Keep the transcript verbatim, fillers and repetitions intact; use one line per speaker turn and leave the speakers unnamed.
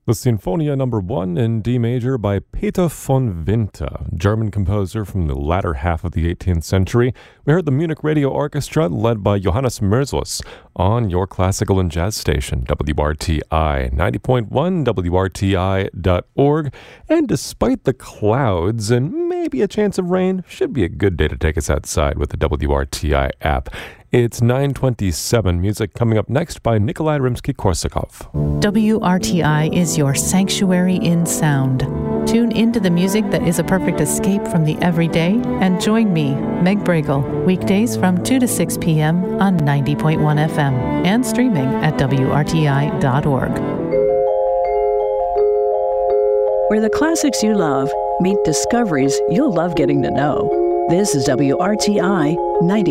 The Sinfonia Number One in D major by Peter von Winter, German composer from the latter half of the eighteenth century. We heard the Munich Radio Orchestra, led by Johannes Merzus, on your classical and jazz station, W R T I, ninety point one, W R T I dot org. And despite the clouds and maybe a chance of rain, should be a good day to take us outside with the W R T I app. It's nine twenty-seven. Music coming up next by Nikolai Rimsky-Korsakov.
W R T I is your sanctuary in sound. Tune into the music that is a perfect escape from the everyday and join me, Meg Bragel, weekdays from two to six p.m. on ninety point one F M and streaming at W R T I dot org.
Where the classics you love meet discoveries you'll love getting to know. This is W R T I ninety.